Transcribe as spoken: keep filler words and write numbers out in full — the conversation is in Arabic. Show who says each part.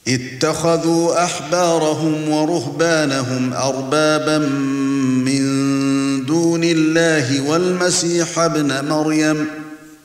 Speaker 1: اتخذوا احبارهم ورهبانهم اربابا من دون الله والمسيح ابن مريم